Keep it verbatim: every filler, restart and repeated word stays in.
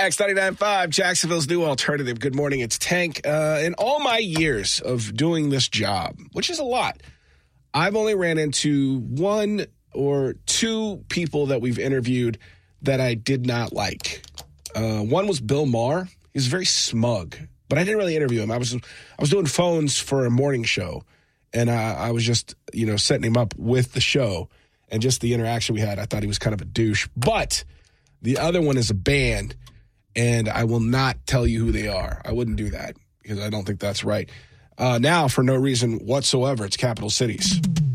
X ninety-nine point five, Jacksonville's new alternative. Good morning, it's Tank. Uh, in all my years of doing this job, which is a lot, I've only ran into one or two people that we've interviewed that I did not like. Uh, one was Bill Maher. He was very smug, but I didn't really interview him. I was I was doing phones for a morning show, and I, I was just, you know, setting him up with the show, and just the interaction we had, I thought he was kind of a douche. But the other one is a band, and I will not tell you who they are. I wouldn't do that because I don't think that's right. Uh, now, for no reason whatsoever, it's Capital Cities.